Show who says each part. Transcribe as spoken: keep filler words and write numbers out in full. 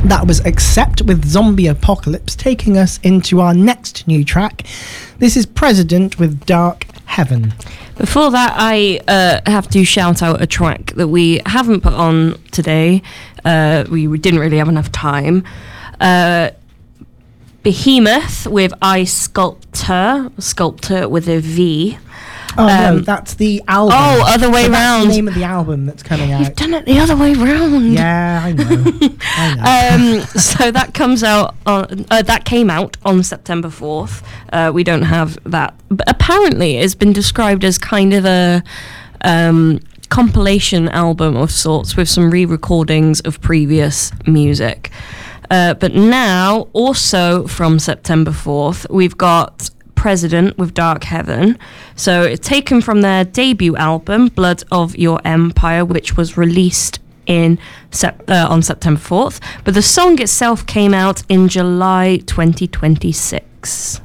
Speaker 1: That was Accept with Zombie Apocalypse, taking us into our next new track. This is President with Dark Heaven.
Speaker 2: Before that, I uh, have to shout out a track that we haven't put on today. Uh, we didn't really have enough time. Uh, Behemoth with I Sculptor, Sculptor with a V.
Speaker 1: Oh,
Speaker 2: um,
Speaker 1: no, that's the album.
Speaker 2: Oh, other way
Speaker 1: so
Speaker 2: round.
Speaker 1: That's the name of the album that's coming out.
Speaker 2: You've done it the other way round.
Speaker 1: Yeah, I know. I
Speaker 2: know. Um, so that comes out on, uh, that came out on September fourth. Uh, we don't have that. But apparently it's been described as kind of a um, compilation album of sorts with some re-recordings of previous music. Uh, but now, also from September fourth, we've got President with Dark Heaven. So it's taken from their debut album, Blood of Your Empire, which was released in sep- uh, on September fourth. But the song itself came out in July twenty twenty-six.